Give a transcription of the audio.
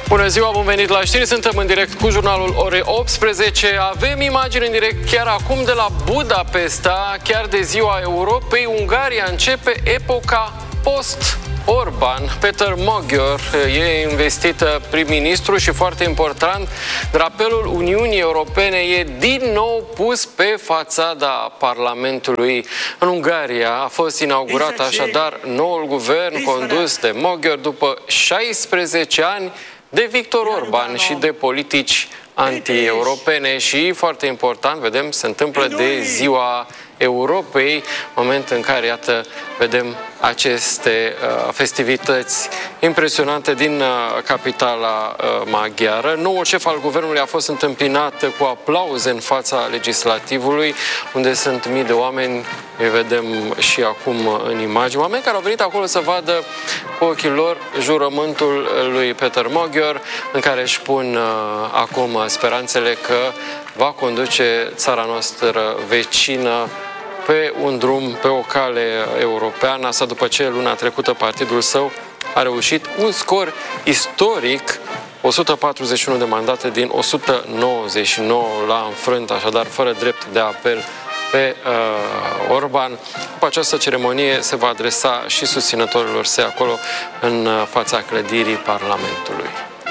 Bună ziua, bun venit la știri. Suntem în direct cu jurnalul orei 18. Avem imagini în direct chiar acum de la Budapesta, chiar de ziua Europei. Ungaria începe epoca post-Orban. Peter Magyar e investit prim-ministru și, foarte important, drapelul Uniunii Europene e din nou pus pe fațada Parlamentului. În Ungaria a fost inaugurat așadar noul guvern condus de Magyar după 16 ani de Victor Orban și de politici anti-europene și, foarte important, vedem, se întâmplă de ziua Europei, moment în care, iată, vedem aceste festivități impresionante din capitala maghiară. Noul șef al guvernului a fost întâmpinat cu aplauze în fața legislativului, unde sunt mii de oameni, îi vedem și acum în imagini, oameni care au venit acolo să vadă cu ochii lor jurământul lui Peter Magyar, în care își pun acum speranțele că va conduce țara noastră vecină pe un drum, pe o cale europeană, asta după ce luna trecută partidul său a reușit un scor istoric, 141 de mandate din 199 l-a înfrânt, așadar fără drept de apel pe Orban. După această ceremonie se va adresa și susținătorilor săi acolo în fața clădirii Parlamentului.